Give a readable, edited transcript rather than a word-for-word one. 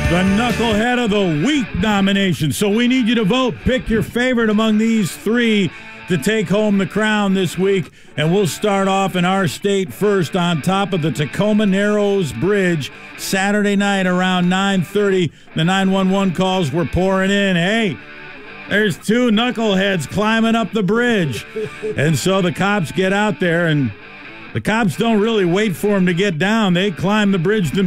The Knucklehead of the Week nomination. So we need you to vote. Pick your favorite among these three to take home the crown this week. And we'll start off in our state first on top of the Tacoma Narrows Bridge Saturday night around 9:30. The 911 calls were pouring in. Hey, there's two knuckleheads climbing up the bridge. And so the cops get out there, and the cops don't really wait for them to get down. They climb the bridge themselves.